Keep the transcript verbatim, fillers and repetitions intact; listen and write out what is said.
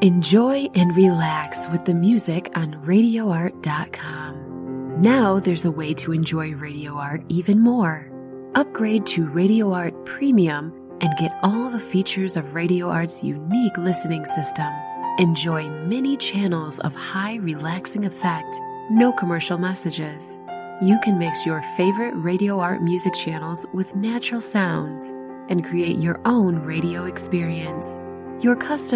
Enjoy and relax with the music on radio art dot com. Now there's a way to enjoy Radio Art even more. Upgrade to Radio Art Premium and get all the features of Radio Art's unique listening system. Enjoy many channels of high relaxing effect, no commercial messages. You can mix your favorite Radio Art music channels with natural sounds and create your own radio experience. Your custom